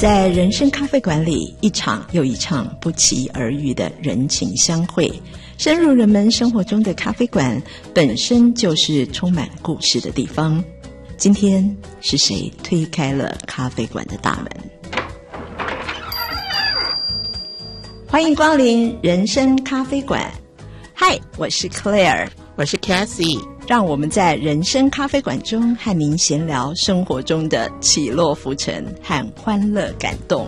在人生咖啡馆里，一场又一场不期而遇的人情相会，深入人们生活中的咖啡馆本身就是充满故事的地方。今天是谁推开了咖啡馆的大门？欢迎光临人生咖啡馆。嗨，我是 Claire， 我是 Cassie， 让我们在人生咖啡馆中和您闲聊生活中的起落浮沉和欢乐感动。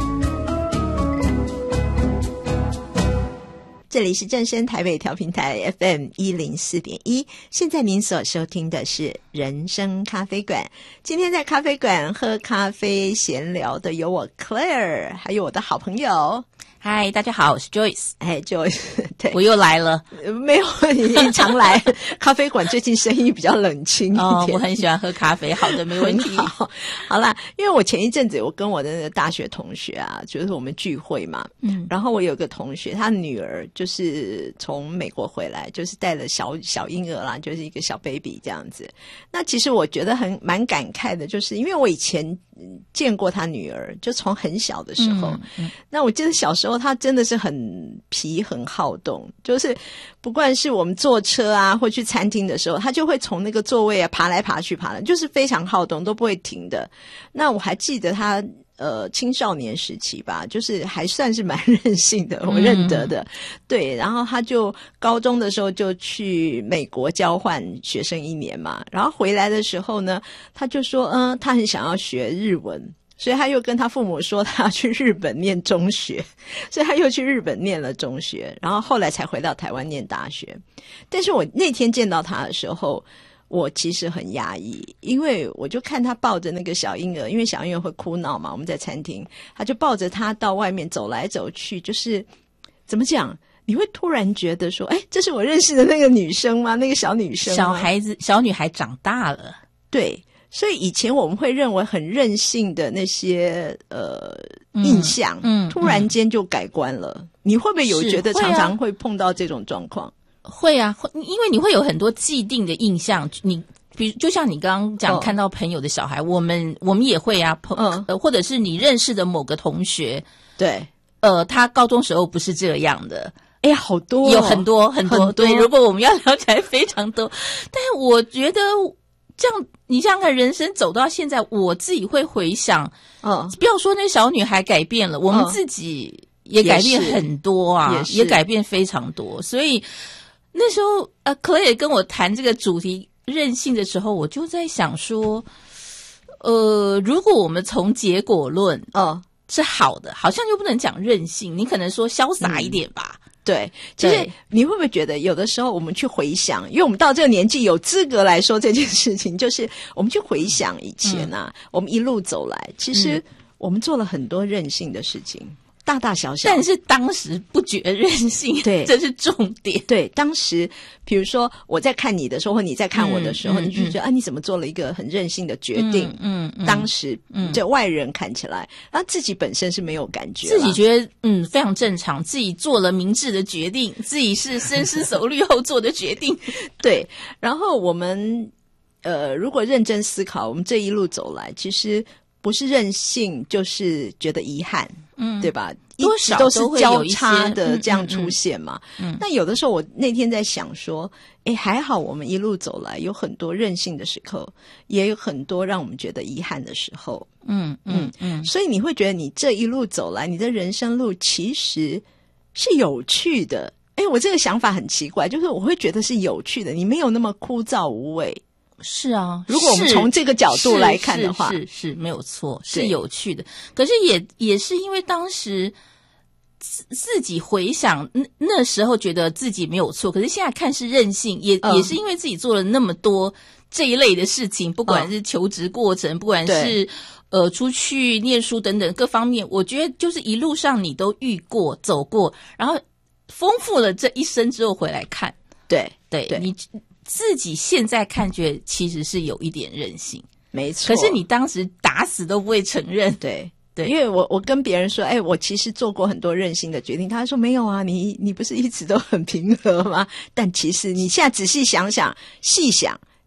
这里是正声台北调频台 FM 104.1，现在您所收听的是人生咖啡馆。今天在咖啡馆喝咖啡闲聊的有我 Claire， 还有我的好朋友。 嗨，大家好，我是 Joyce。 Joyce， 对， 我又来了。 没有，你常来。咖啡馆最近生意比较冷清一点。 我很喜欢喝咖啡。好的，没问题。 好啦，因为我前一阵子我跟我的那个大学同学啊，就是我们聚会嘛，然后我有个同学，他女儿就是从美国回来，就是带了小婴儿啦，就是一个小 baby 这样子。那其实我觉得蛮感慨的，就是因为我以前见过他女儿，就从很小的时候，那我记得小时候他真的是很皮很好动，就是不管是我们坐车啊或去餐厅的时候，他就会从那个座位啊爬来爬去就是非常好动，都不会停的。那我还记得他青少年时期吧，就是还算是蛮任性的，我认得的。对，然后他就高中的时候就去美国交换学生1年嘛，然后回来的时候呢，他就说他很想要学日文，所以他又跟他父母说他要去日本念中学，所以他又去日本念了中学，然后后来才回到台湾念大学。但是我那天见到他的时候，我其实很压抑，因为我就看他抱着那个小婴儿，因为小婴儿会哭闹嘛，我们在餐厅，他就抱着他到外面走来走去，就是怎么讲，你会突然觉得说，这是我认识的那个女生吗？那个小女生吗？ 小女孩长大了。 对，所以以前我们会认为很任性的那些印象，突然间就改观了。你会不会有觉得常常会碰到这种状况？ 会啊，因为你会有很多既定的印象，比如就像你刚刚讲，看到朋友的小孩，我们也会啊，或者是你认识的某个同学， 对， 他高中时候不是这样的。 好多有很多很多，对，如果我们要聊起来非常多，但我觉得这样，你想想看，人生走到现在，我自己会回想，不要说那小女孩改变了，我们自己也改变很多啊，也改变非常多，所以那时候Claire 跟我谈这个主题任性的时候，我就在想说，如果我们从结果论是好的，好像就不能讲任性，你可能说潇洒一点吧。 对，其实你会不会觉得有的时候我们去回想，因为我们到这个年纪有资格来说这件事情，就是我们去回想以前啊，我们一路走来，其实我们做了很多任性的事情，大大小小， 但是当时不觉得任性，对，这是重点。 对，当时比如说我在看你的时候，或你在看我的时候，你就觉得你怎么做了一个很任性的决定？当时就外人看起来，然后自己本身是没有感觉， 自己觉得非常正常，自己做了明智的决定，自己是深思熟虑后做的决定。对， 然后我们如果认真思考，我们这一路走来，其实不是任性，就是觉得遗憾，对吧？ 多少都是交叉的这样出现嘛。那有的时候我那天在想说，还好我们一路走来，有很多任性的时候，也有很多让我们觉得遗憾的时候。所以你会觉得你这一路走来，你的人生路其实是有趣的。我这个想法很奇怪，就是我会觉得是有趣的，你没有那么枯燥无味。 是啊， 如果我们从这个角度来看的话， 是没有错，是有趣的。可是也是因为当时自己回想那时候觉得自己没有错，可是现在看是任性，也是因为自己做了那么多这一类的事情，不管是求职过程，不管是出去念书等等各方面，我觉得就是一路上你都遇过走过，然后丰富了这一生之后回来看，对，你自己现在看觉得其实是有一点任性， 没错。 可是你当时打死都不会承认， 对，因为我跟别人说，我其实做过很多任性的决定，他说没有啊，你不是一直都很平和吗？但其实你现在仔细想想，细想，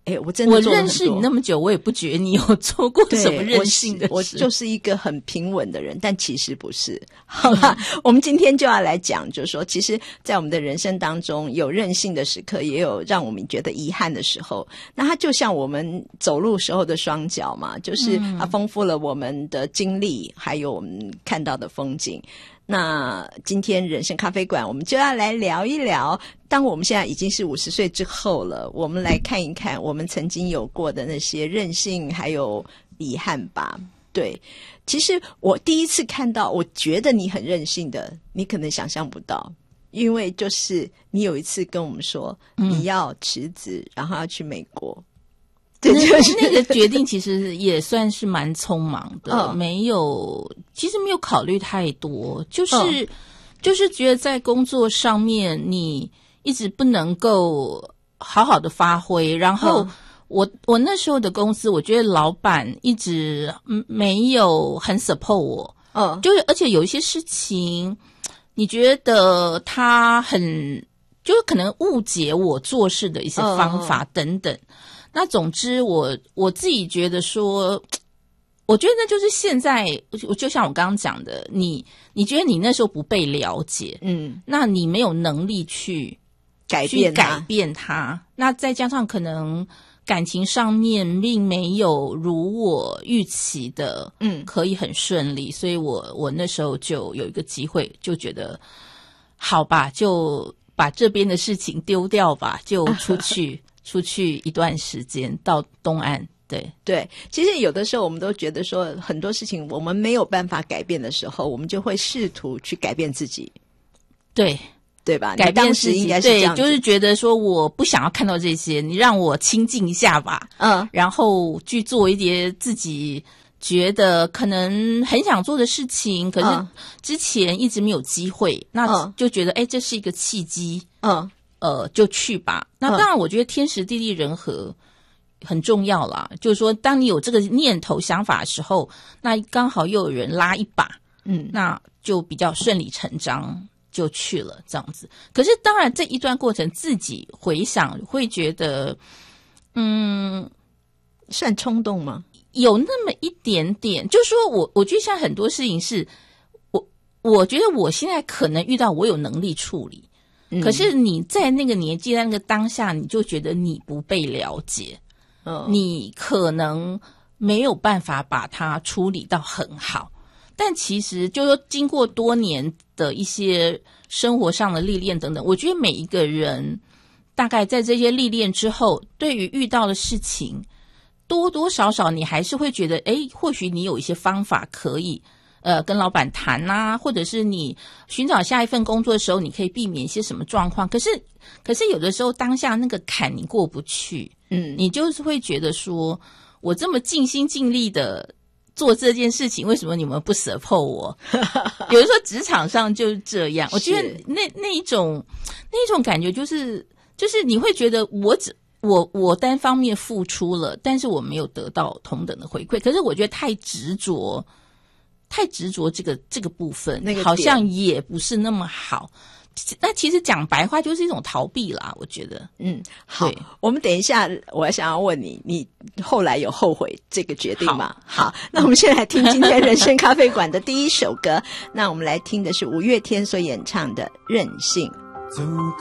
我真的做了很多。 我认识你那么久，我也不觉得你有做过什么任性的事。 我就是一个很平稳的人，但其实不是。好吧，我们今天就要来讲，就是说，其实在我们的人生当中，有任性的时刻，也有让我们觉得遗憾的时候。那它就像我们走路时候的双脚嘛，就是它丰富了我们的经历，还有我们看到的风景。那今天人生咖啡馆我们就要来聊一聊，当我们现在已经是50岁之后了，我们来看一看我们曾经有过的那些任性还有遗憾吧。对，其实我第一次看到我觉得你很任性的，你可能想象不到，因为就是你有一次跟我们说你要辞职然后要去美国。 对，就是那个决定其实也算是蛮匆忙的，其实没有考虑太多，就是觉得在工作上面你一直不能够好好的发挥，然后我那时候的公司，我觉得老板一直没有很 support 我，就是而且有一些事情，你觉得他就是可能误解我做事的一些方法等等。那总之我自己觉得说，我觉得那就是现在，就像我刚刚讲的，你觉得你那时候不被了解，那你没有能力去改变它，那再加上可能感情上面并没有如我预期的，可以很顺利，所以我那时候就有一个机会，就觉得好吧，就把这边的事情丢掉吧，就出去一段时间到东岸。对， 其实有的时候我们都觉得说很多事情我们没有办法改变的时候，我们就会试图去改变自己。对吧？ 改变自己， 应该是这样子， 对，就是觉得说我不想要看到这些，你让我清静一下吧，然后去做一些自己觉得可能很想做的事情，可是之前一直没有机会，那就觉得这是一个契机，就去吧。那当然我觉得天时地利人和很重要啦，就是说当你有这个念头想法的时候，那刚好又有人拉一把，那就比较顺理成章就去了这样子。可是当然这一段过程自己回想会觉得算冲动吗？ 有那么一点点，就是说我觉得现在很多事情是我觉得我现在可能遇到我有能力处理，可是你在那个年纪在那个当下你就觉得你不被了解，你可能没有办法把它处理到很好。但其实就说经过多年的一些生活上的历练等等，我觉得每一个人大概在这些历练之后，对于遇到的事情多多少少你还是会觉得或许你有一些方法可以跟老板谈啊，或者是你寻找下一份工作的时候你可以避免一些什么状况。可是有的时候当下那个坎你过不去，你就是会觉得说我这么尽心尽力的做这件事情，为什么你们不 support 我？有的时候职场上就是这样，我觉得那一种感觉就是你会觉得我单方面付出了，但是我没有得到同等的回馈。可是我觉得太执着这个部分，那个好像也不是那么好。那其实讲白话就是一种逃避啦，我觉得。 好，我们等一下我想要问你后来有后悔这个决定吗？好，那我们先来听今天人生咖啡馆的第一首歌。那我们来听的是五月天所演唱的《任性》。